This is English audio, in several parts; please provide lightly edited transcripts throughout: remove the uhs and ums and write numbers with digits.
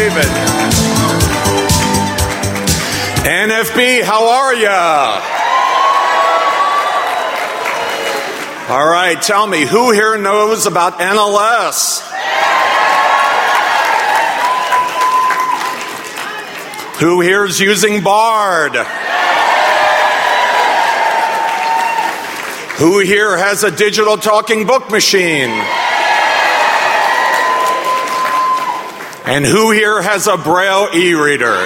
David. NFB, how are ya? All right, tell me, who here knows about NLS? Who here is using Bard? Who here has a digital talking book machine? And who here has a Braille e-reader?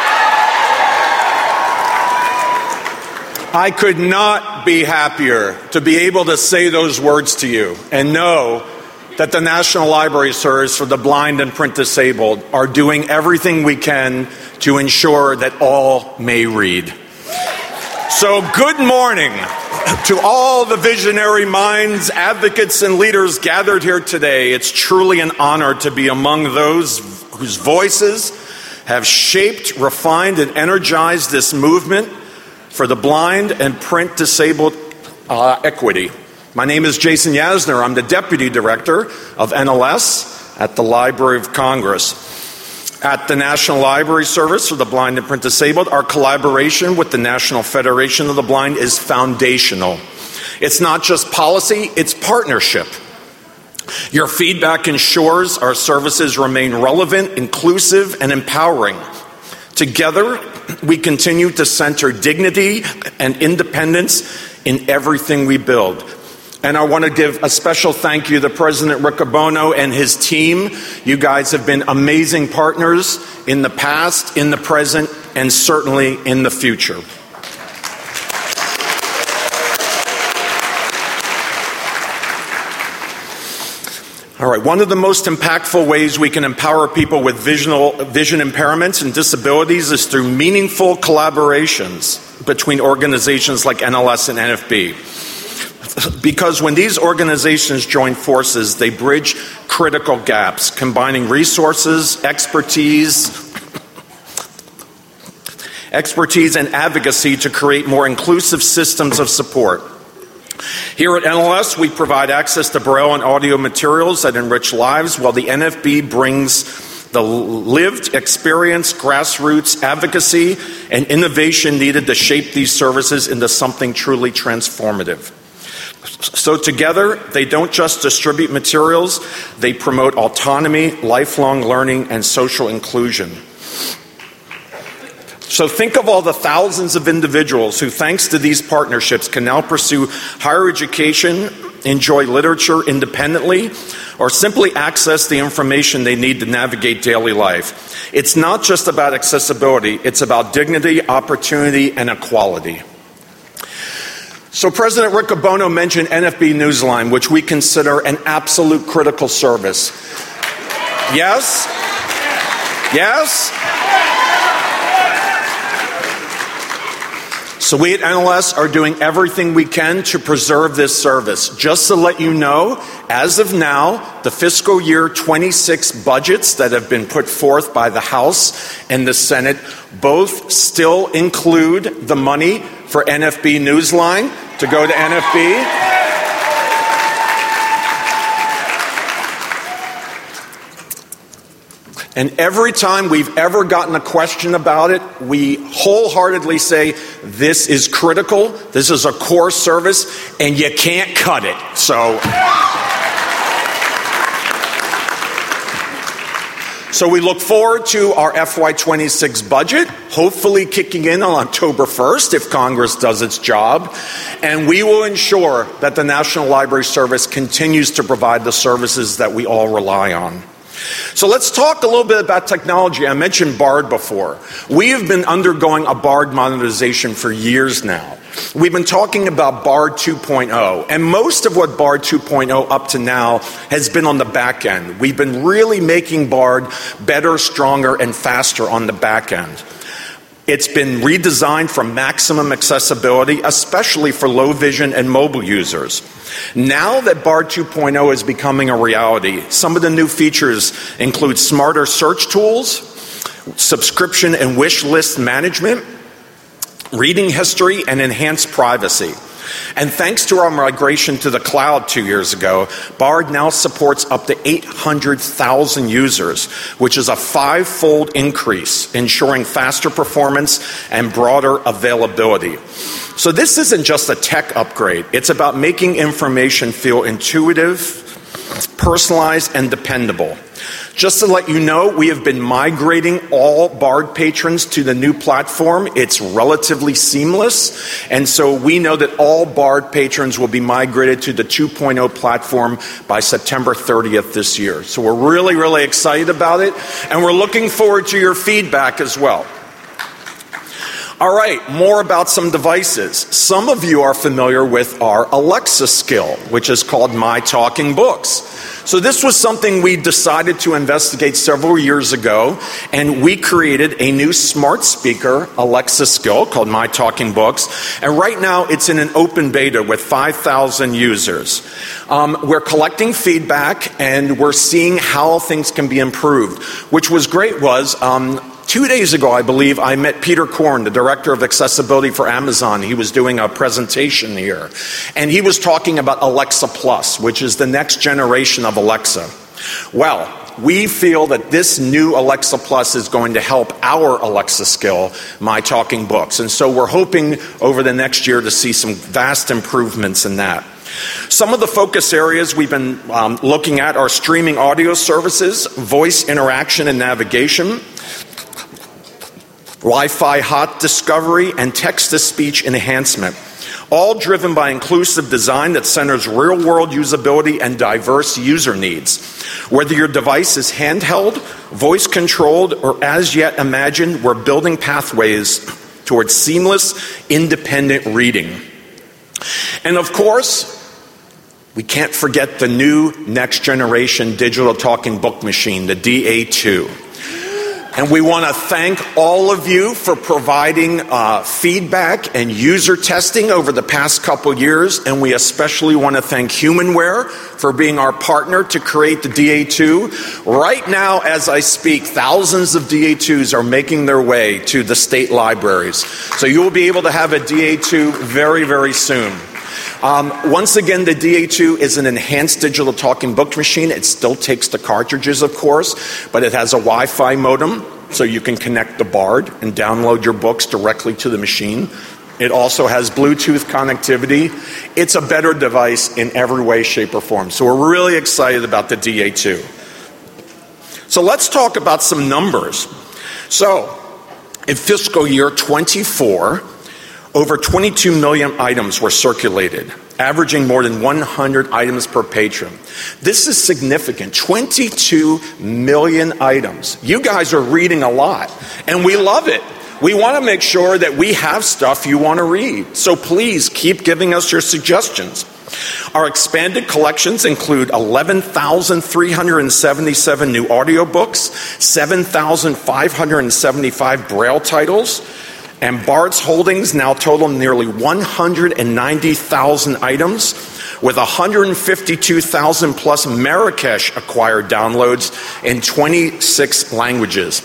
I could not be happier to be able to say those words to you and know that the National Library Service for the Blind and Print Disabled are doing everything we can to ensure that all may read. So good morning to all the visionary minds, advocates, and leaders gathered here today. It's truly an honor to be among those whose voices have shaped, refined, and energized this movement for the blind and print disabled equity. My name is Jason Yasner. I'm the Deputy Director of NLS at the Library of Congress. At the National Library Service for the Blind and Print Disabled, our collaboration with the National Federation of the Blind is foundational. It's not just policy, it's partnership. Your feedback ensures our services remain relevant, inclusive, and empowering. Together, we continue to center dignity and independence in everything we build. And I want to give a special thank you to President Riccobono and his team. You guys have been amazing partners in the past, in the present, and certainly in the future. All right, one of the most impactful ways we can empower people with vision impairments and disabilities is through meaningful collaborations between organizations like NLS and NFB. Because when these organizations join forces, they bridge critical gaps, combining resources, expertise, and advocacy to create more inclusive systems of support. Here at NLS, we provide access to Braille and audio materials that enrich lives, while the NFB brings the lived experience, grassroots advocacy, and innovation needed to shape these services into something truly transformative. So together, they don't just distribute materials, they promote autonomy, lifelong learning, and social inclusion. So think of all the thousands of individuals who, thanks to these partnerships, can now pursue higher education, enjoy literature independently, or simply access the information they need to navigate daily life. It's not just about accessibility, it's about dignity, opportunity, and equality. So President Riccobono mentioned NFB Newsline, which we consider an absolute critical service. Yes? Yes? So we at NLS are doing everything we can to preserve this service. Just to let you know, as of now, the fiscal year 26 budgets that have been put forth by the House and the Senate both still include the money for NFB Newsline to go to NFB. And every time we've ever gotten a question about it, we wholeheartedly say, this is critical, this is a core service, and you can't cut it. So we look forward to our FY26 budget, hopefully kicking in on October 1st if Congress does its job. And we will ensure that the National Library Service continues to provide the services that we all rely on. So let's talk a little bit about technology. I mentioned Bard before. We have been undergoing a Bard modernization for years now. We've been talking about Bard 2.0, and most of what Bard 2.0 up to now has been on the back end. We've been really making Bard better, stronger, and faster on the back end. It's been redesigned for maximum accessibility, especially for low vision and mobile users. Now that Bard 2.0 is becoming a reality, some of the new features include smarter search tools, subscription and wish list management, reading history, and enhanced privacy. And thanks to our migration to the cloud 2 years ago, Bard now supports up to 800,000 users, which is a 5-fold increase, ensuring faster performance and broader availability. So this isn't just a tech upgrade. It's about making information feel intuitive, personalized, and dependable. Just to let you know, we have been migrating all Bard patrons to the new platform. It's relatively seamless, and so we know that all Bard patrons will be migrated to the 2.0 platform by September 30th this year. So we're really, really excited about it, and we're looking forward to your feedback as well. All right, more about some devices. Some of you are familiar with our Alexa skill, which is called My Talking Books. So this was something we decided to investigate several years ago, and we created a new smart speaker Alexa skill called My Talking Books. And right now it's in an open beta with 5,000 users. We're collecting feedback and we're seeing how things can be improved. Which was great was 2 days ago, I believe, I met Peter Korn, the director of accessibility for Amazon. He was doing a presentation here. And he was talking about Alexa Plus, which is the next generation of Alexa. Well, we feel that this new Alexa Plus is going to help our Alexa skill, My Talking Books. And so we're hoping over the next year to see some vast improvements in that. Some of the focus areas we've been looking at are streaming audio services, voice interaction and navigation, Wi-Fi hot discovery, and text-to-speech enhancement, all driven by inclusive design that centers real-world usability and diverse user needs. Whether your device is handheld, voice-controlled, or as yet imagined, we're building pathways towards seamless, independent reading. And of course, we can't forget the new next-generation digital talking book machine, the DA2. And we want to thank all of you for providing feedback and user testing over the past couple years. And we especially want to thank Humanware for being our partner to create the DA2. Right now, as I speak, thousands of DA2s are making their way to the state libraries. So you will be able to have a DA2 very, very soon. Once again, the DA2 is an enhanced digital talking book machine. It still takes the cartridges, of course, but it has a Wi-Fi modem, so you can connect the Bard and download your books directly to the machine. It also has Bluetooth connectivity. It's a better device in every way, shape, or form. So we're really excited about the DA2. So let's talk about some numbers. So in fiscal year 24, over 22 million items were circulated, averaging more than 100 items per patron. This is significant, 22 million items. You guys are reading a lot, and we love it. We want to make sure that we have stuff you want to read, so please keep giving us your suggestions. Our expanded collections include 11,377 new audiobooks, 7,575 Braille titles, and Bard's holdings now total nearly 190,000 items, with 152,000 plus Marrakesh acquired downloads in 26 languages.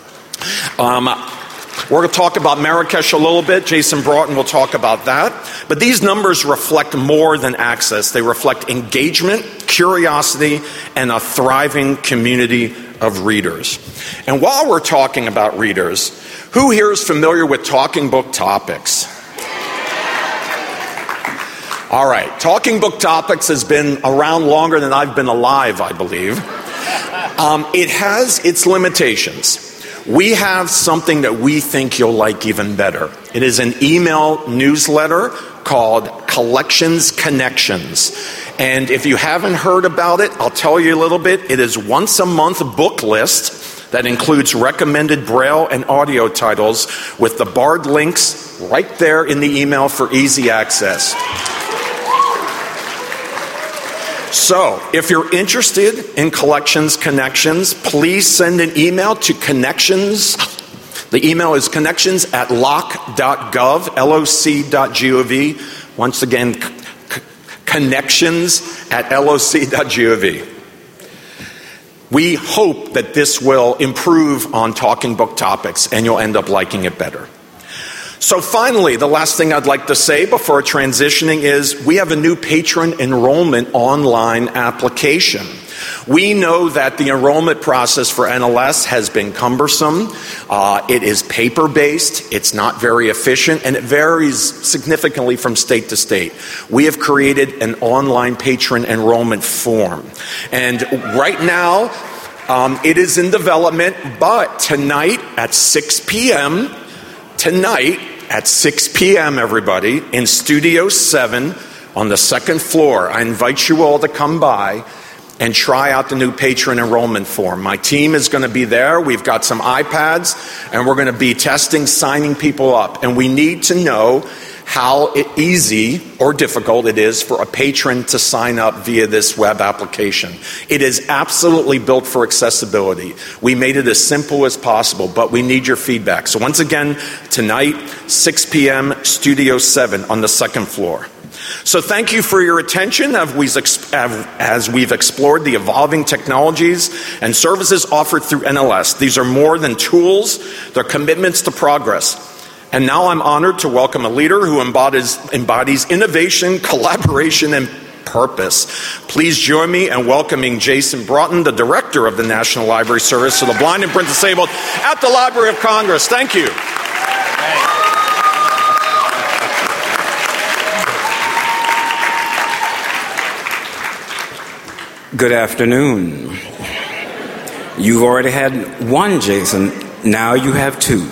We're going to talk about Marrakesh a little bit. Jason Broughton will talk about that. But these numbers reflect more than access. They reflect engagement, curiosity, and a thriving community of readers. And while we're talking about readers, who here is familiar with Talking Book Topics? All right, Talking Book Topics has been around longer than I've been alive, I believe. It has its limitations. We have something that we think you'll like even better. It is an email newsletter called Collections Connections. And if you haven't heard about it, I'll tell you a little bit. It is once a month book list that includes recommended Braille and audio titles with the Bard links right there in the email for easy access. So, if you're interested in Collections Connections, please send an email to Connections. The email is connections@loc.gov, loc.gov. Once again, connections@loc.gov. We hope that this will improve on Talking Book Topics and you'll end up liking it better. So finally, the last thing I'd like to say before transitioning is we have a new patron enrollment online application. We know that the enrollment process for NLS has been cumbersome. It is paper-based, it's not very efficient, and it varies significantly from state to state. We have created an online patron enrollment form. And right now, it is in development, but tonight at 6 p.m., everybody, in Studio 7 on the second floor, I invite you all to come by and try out the new patron enrollment form. My team is going to be there. We've got some iPads, and we're going to be testing, signing people up. And we need to know how easy or difficult it is for a patron to sign up via this web application. It is absolutely built for accessibility. We made it as simple as possible, but we need your feedback. So once again, tonight, 6 p.m., Studio 7 on the second floor. So thank you for your attention as we've explored the evolving technologies and services offered through NLS. These are more than tools, they're commitments to progress. And now I'm honored to welcome a leader who embodies innovation, collaboration, and purpose. Please join me in welcoming Jason Broughton, the Director of the National Library Service for the Blind and Print Disabled at the Library of Congress. Thank you. Good afternoon. You've already had one Jason, now you have two.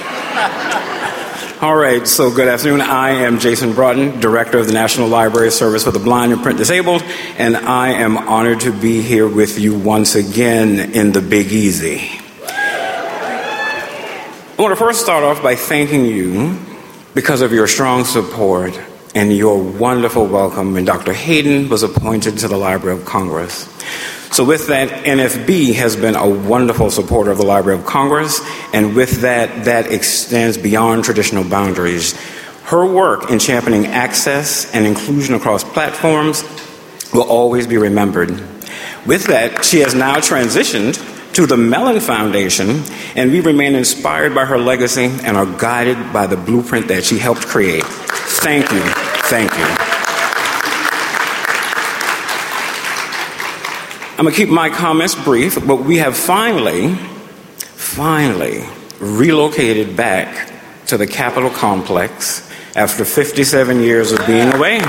All right, so good afternoon. I am Jason Broughton, Director of the National Library Service for the Blind and Print Disabled, and I am honored to be here with you once again in the Big Easy. I want to first start off by thanking you because of your strong support and your wonderful welcome when Dr. Hayden was appointed to the Library of Congress. So with that, NFB has been a wonderful supporter of the Library of Congress, and with that extends beyond traditional boundaries. Her work in championing access and inclusion across platforms will always be remembered. With that, she has now transitioned to the Mellon Foundation, and we remain inspired by her legacy and are guided by the blueprint that she helped create. Thank you. Thank you. I'm going to keep my comments brief, but we have finally relocated back to the Capitol complex after 57 years of being away.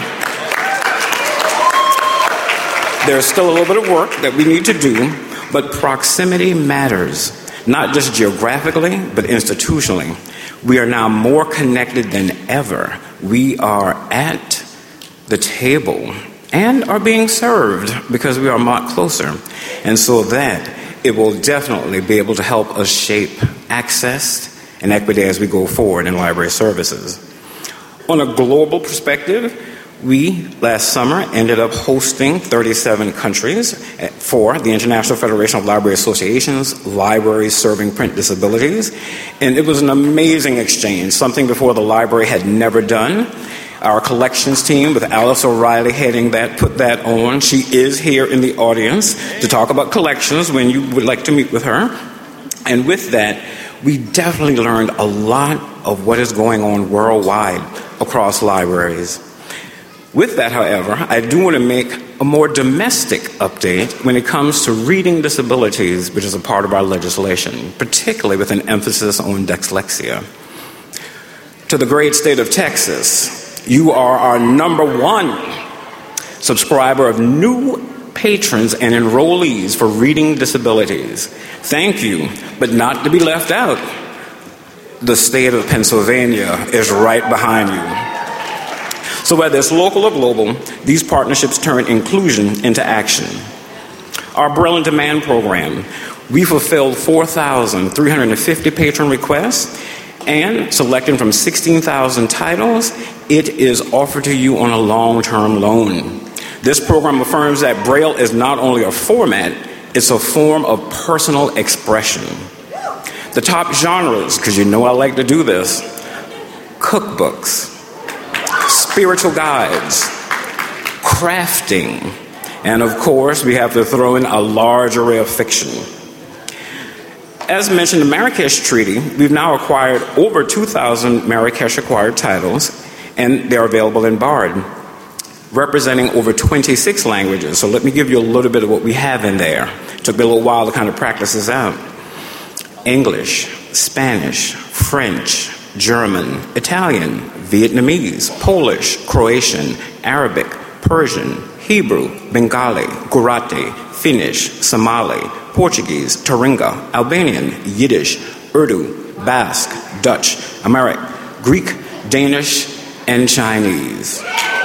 There's still a little bit of work that we need to do, but proximity matters, not just geographically, but institutionally. We are now more connected than ever. We are at the table and are being served because we are a lot closer. And so that it will definitely be able to help us shape access and equity as we go forward in library services. On a global perspective, we last summer ended up hosting 37 countries for the International Federation of Library Associations, Libraries Serving Print Disabilities. And it was an amazing exchange, something before the library had never done. Our collections team, with Alice O'Reilly heading that, put that on. She is here in the audience to talk about collections when you would like to meet with her. And with that, we definitely learned a lot of what is going on worldwide across libraries. With that, however, I do want to make a more domestic update when it comes to reading disabilities, which is a part of our legislation, particularly with an emphasis on dyslexia. To the great state of Texas, you are our #1 subscriber of new patrons and enrollees for reading disabilities. Thank you, but not to be left out. The state of Pennsylvania is right behind you. So whether it's local or global, these partnerships turn inclusion into action. Our Braille on Demand program, we fulfilled 4,350 patron requests, and selecting from 16,000 titles, it is offered to you on a long-term loan. This program affirms that Braille is not only a format, it's a form of personal expression. The top genres, because you know I like to do this: cookbooks, spiritual guides, crafting, and of course, we have to throw in a large array of fiction. as mentioned, the Marrakesh Treaty, we've now acquired over 2,000 Marrakesh-acquired titles, and they're available in Bard, representing over 26 languages. So let me give you a little bit of what we have in there. It took me a little while to kind of practice this out. English, Spanish, French, German, Italian, Vietnamese, Polish, Croatian, Arabic, Persian, Hebrew, Bengali, Gujarati, Finnish, Somali, Portuguese, Taringa, Albanian, Yiddish, Urdu, Basque, Dutch, Amharic, Greek, Danish, and Chinese.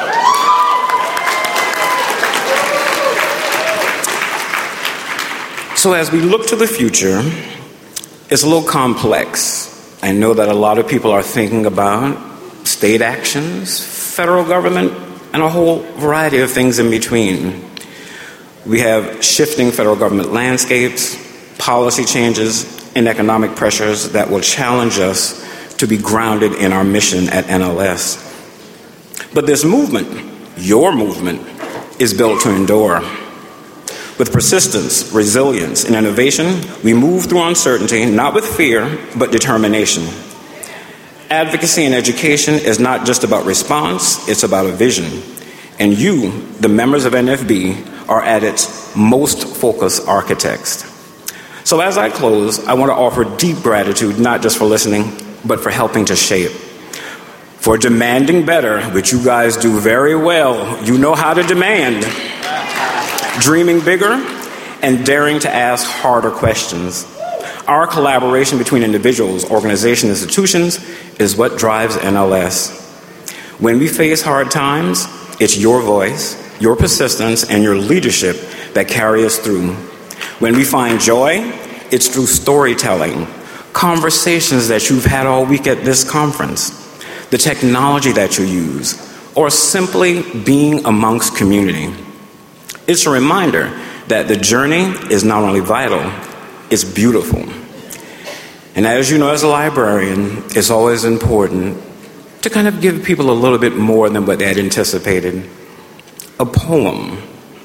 So as we look to the future, it's a little complex. I know that a lot of people are thinking about state actions, federal government, and a whole variety of things in between. We have shifting federal government landscapes, policy changes, and economic pressures that will challenge us to be grounded in our mission at NLS. But this movement, your movement, is built to endure. With persistence, resilience, and innovation, we move through uncertainty, not with fear, but determination. Advocacy and education is not just about response, it's about a vision. And you, the members of NFB, are at its most focused architects. So as I close, I want to offer deep gratitude, not just for listening, but for helping to shape. For demanding better, which you guys do very well. You know how to demand. Dreaming bigger, and daring to ask harder questions. Our collaboration between individuals, organizations, and institutions is what drives NLS. When we face hard times, it's your voice, your persistence, and your leadership that carry us through. When we find joy, it's through storytelling, conversations that you've had all week at this conference, the technology that you use, or simply being amongst community. It's a reminder that the journey is not only vital, it's beautiful. And as you know, as a librarian, it's always important to kind of give people a little bit more than what they had anticipated. A poem,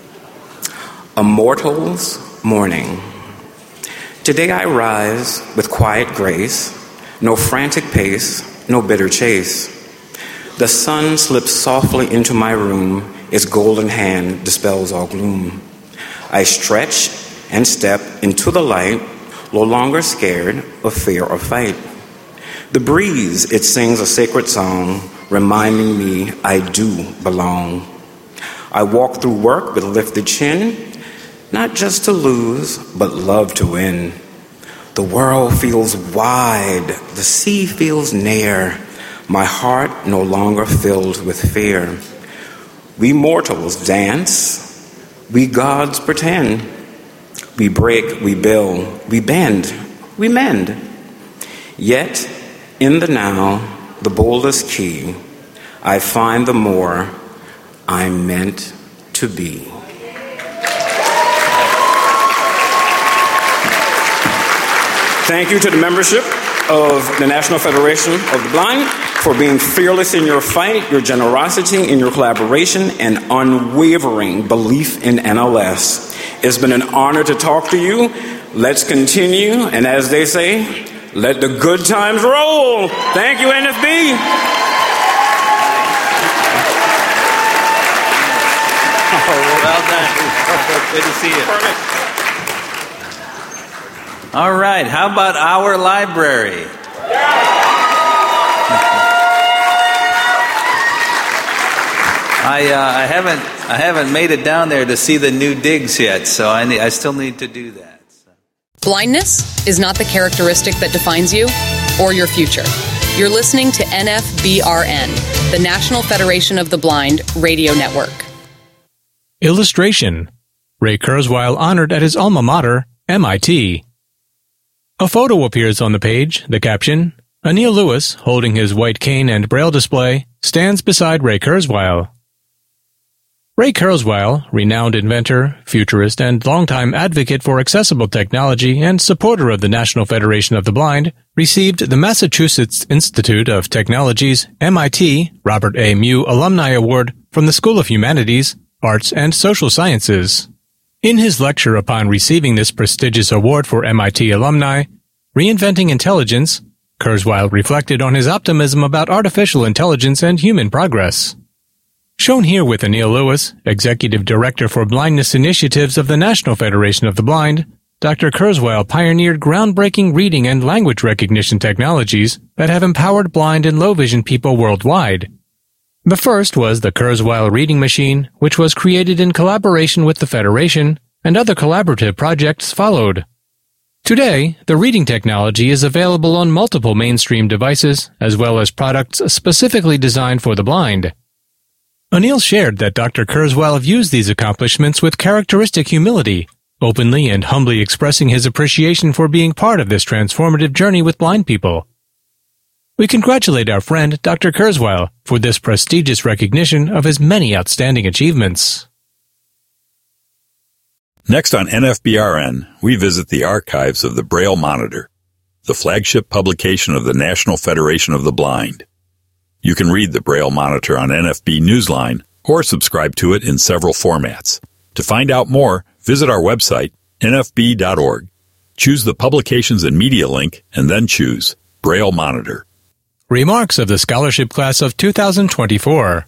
A Mortal's Morning. Today I rise with quiet grace, no frantic pace, no bitter chase. The sun slips softly into my room, its golden hand dispels all gloom. I stretch and step into the light, no longer scared of fear or fight. The breeze, it sings a sacred song, reminding me I do belong. I walk through work with lifted chin, not just to lose, but love to win. The world feels wide, the sea feels near, my heart no longer filled with fear. We mortals dance, we gods pretend. We break, we build, we bend, we mend. Yet, in the now, the boldest key, I find the more I'm meant to be. Thank you to the membership of the National Federation of the Blind for being fearless in your fight, your generosity, in your collaboration, and unwavering belief in NLS. It's been an honor to talk to you. Let's continue, and as they say, let the good times roll. Thank you, NFB. Well done. Good to see you. Perfect. All right, how about our library? I haven't made it down there to see the new digs yet, so I still need to do that. Blindness is not the characteristic that defines you or your future. You're listening to NFBRN, the National Federation of the Blind radio network. Illustration: Ray Kurzweil honored at his alma mater, MIT. A photo appears on the page, the caption, Anil Lewis, holding his white cane and braille display, stands beside Ray Kurzweil. Ray Kurzweil, renowned inventor, futurist, and longtime advocate for accessible technology and supporter of the National Federation of the Blind, received the Massachusetts Institute of Technology's MIT Robert A. Mew Alumni Award from the School of Humanities, Arts, and Social Sciences. In his lecture upon receiving this prestigious award for MIT alumni, Reinventing Intelligence, Kurzweil reflected on his optimism about artificial intelligence and human progress. Shown here with Anil Lewis, Executive Director for Blindness Initiatives of the National Federation of the Blind, Dr. Kurzweil pioneered groundbreaking reading and language recognition technologies that have empowered blind and low-vision people worldwide. The first was the Kurzweil Reading Machine, which was created in collaboration with the Federation, and other collaborative projects followed. Today, the reading technology is available on multiple mainstream devices, as well as products specifically designed for the blind. Anil shared that Dr. Kurzweil views these accomplishments with characteristic humility, openly and humbly expressing his appreciation for being part of this transformative journey with blind people. We congratulate our friend Dr. Kurzweil for this prestigious recognition of his many outstanding achievements. Next on NFBRN, we visit the archives of the Braille Monitor, the flagship publication of the National Federation of the Blind. You can read the Braille Monitor on NFB Newsline or subscribe to it in several formats. To find out more, visit our website, nfb.org. Choose the Publications and Media link and then choose Braille Monitor. Remarks of the Scholarship Class of 2024.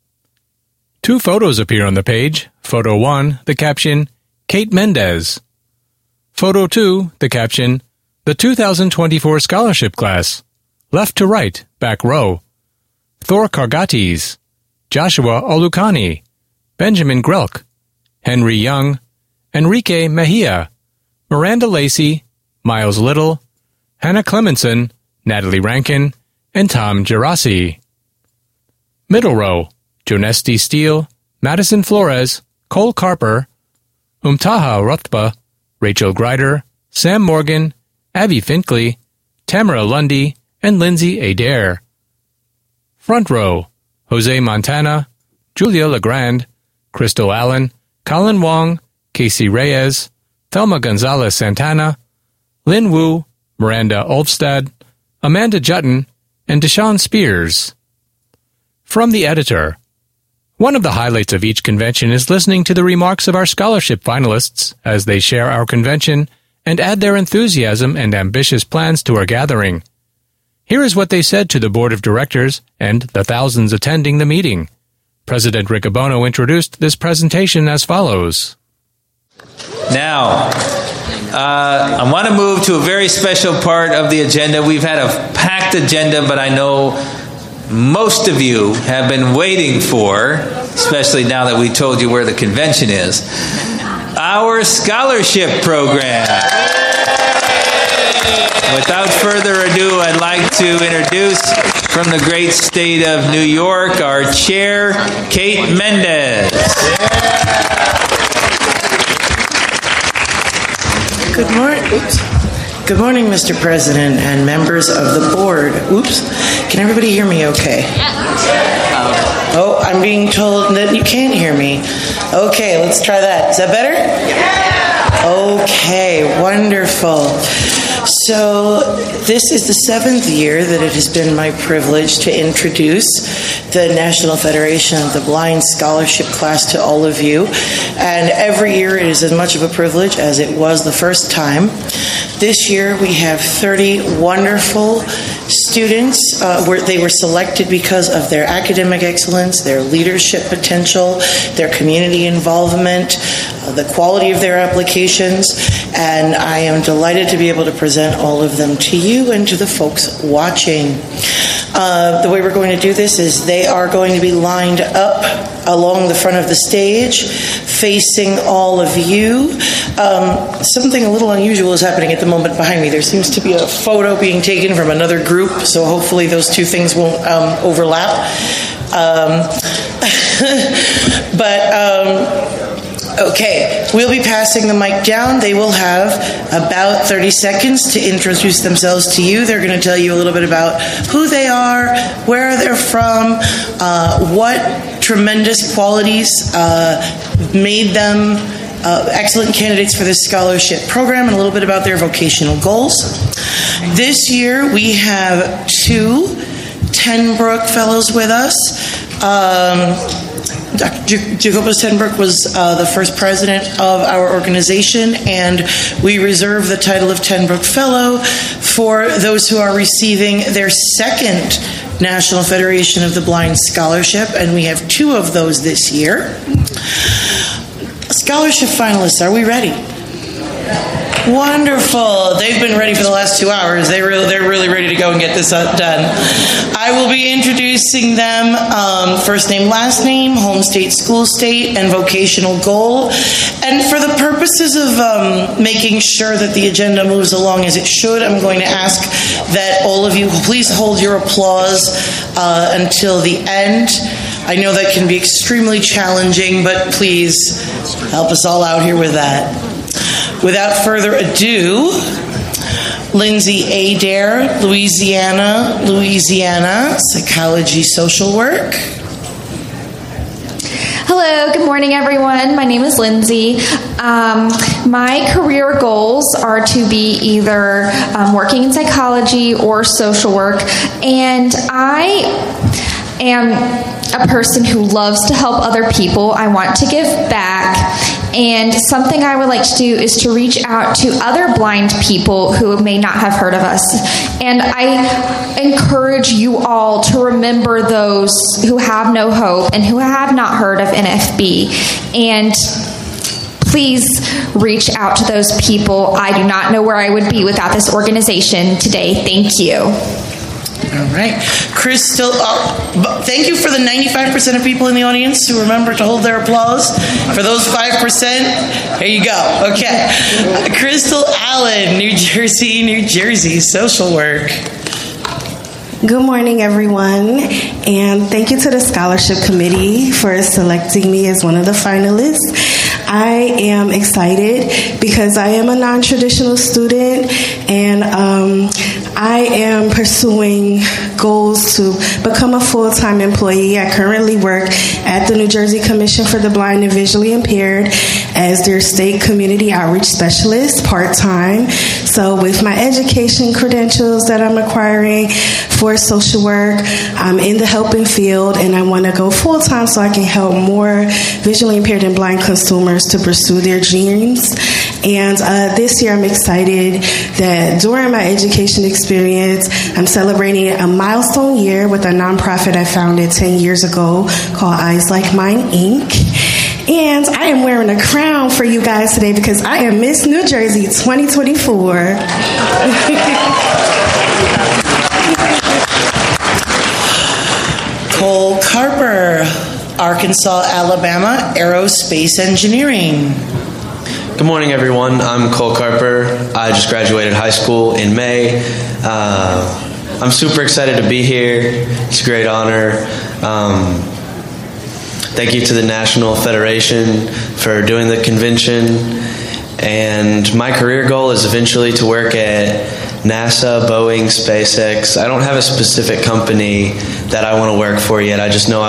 2 photos appear on the page. Photo 1, the caption, Kate Mendez. Photo 2, the caption, the 2024 Scholarship Class. Left to right, back row. Thor Kargates, Joshua Olukani, Benjamin Grelk, Henry Young, Enrique Mejia, Miranda Lacey, Miles Little, Hannah Clemenson, Natalie Rankin, and Tom Gerasi. Middle row, Jonesti Steele, Madison Flores, Cole Carper, Umtaha Rothba, Rachel Greider, Sam Morgan, Abby Finkley, Tamara Lundy, and Lindsay Adair. Front row, Jose Montana, Julia Legrand, Crystal Allen, Colin Wong, Casey Reyes, Thelma Gonzalez Santana, Lynn Wu, Miranda Olfstad, Amanda Jutton, and Deshaun Spears. From the editor. One of the highlights of each convention is listening to the remarks of our scholarship finalists as they share our convention and add their enthusiasm and ambitious plans to our gathering. Here is what they said to the board of directors and the thousands attending the meeting. President Riccobono introduced this presentation as follows. Now, I want to move to a very special part of the agenda. We've had a packed agenda, but I know most of you have been waiting for, especially now that we told you where the convention is, our scholarship program. Without further ado, I'd like to introduce from the great state of New York, our chair, Kate Mendez. Good morning. Good morning, Mr. President and members of the board. Oops. Can everybody hear me okay? Oh, I'm being told that you can't hear me. Okay, let's try that. Is that better? Okay, wonderful. So this is the 7th year that it has been my privilege to introduce the National Federation of the Blind Scholarship Class to all of you. And every year it is as much of a privilege as it was the first time. This year we have 30 wonderful students. They were selected because of their academic excellence, their leadership potential, their community involvement, the quality of their applications, and I am delighted to be able to present all of them to you and to the folks watching. The way we're going to do this is they are going to be lined up along the front of the stage, facing all of you. Something a little unusual is happening at the moment behind me. There seems to be a photo being taken from another group, so hopefully those two things won't overlap. Okay, we'll be passing the mic down. They will have about 30 seconds to introduce themselves to you. They're going to tell you a little bit about who they are, where they're from, what tremendous qualities made them excellent candidates for this scholarship program, and a little bit about their vocational goals. This year we have 2 Tenbrook Fellows with us. Dr. Jacobus Tenbrook was the first president of our organization, and we reserve the title of Tenbrook Fellow for those who are receiving their second National Federation of the Blind Scholarship, and we have 2 of those this year. Scholarship finalists, are we ready? Wonderful. They've been ready for the last 2 hours. They're really ready to go and get this done. I will be introducing them, first name, last name, home state, school state, and vocational goal. And for the purposes of making sure that the agenda moves along as it should, I'm going to ask that all of you please hold your applause until the end. I know that can be extremely challenging, but please help us all out here with that. Without further ado, Lindsay Adair, Louisiana, psychology, social work. Hello, good morning, everyone. My name is Lindsay. My career goals are to be either working in psychology or social work, and I am a person who loves to help other people. I want to give back. And something I would like to do is to reach out to other blind people who may not have heard of us. And I encourage you all to remember those who have no hope and who have not heard of NFB. And please reach out to those people. I do not know where I would be without this organization today. Thank you. All right. Crystal, thank you for the 95% of people in the audience who remember to hold their applause. For those 5%, here you go. Okay. Crystal Allen, New Jersey, social work. Good morning, everyone, and thank you to the Scholarship Committee for selecting me as one of the finalists. I am excited because I am a non-traditional student, and I am pursuing goals to become a full-time employee. I currently work at the New Jersey Commission for the Blind and Visually Impaired as their state community outreach specialist, part-time. So with my education credentials that I'm acquiring for social work, I'm in the helping field, and I want to go full-time so I can help more visually impaired and blind consumers to pursue their dreams. And this year I'm excited that during my education experience, I'm celebrating a milestone year with a nonprofit I founded 10 years ago called Eyes Like Mine, Inc. And I am wearing a crown for you guys today because I am Miss New Jersey 2024. Cole Carper, Arkansas, Alabama, aerospace engineering. Good morning, everyone. I'm Cole Carper. I just graduated high school in May. I'm super excited to be here. It's a great honor. Thank you to the National Federation for doing the convention. And my career goal is eventually to work at NASA, Boeing, SpaceX. I don't have a specific company that I want to work for yet. I just know